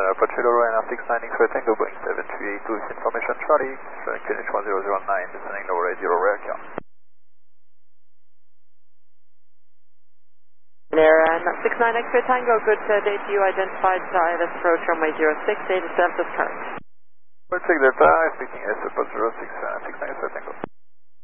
Airport Chiloro and 69 X-ray Tango Boeing 7382 with information Charlie, showing QNH 1009, descending lower 80 rear count. There, 69 X-ray Tango, good date you identified ILS approach runway 06, data service current. We'll take Delta, speaking S Airport 06, 69 X-ray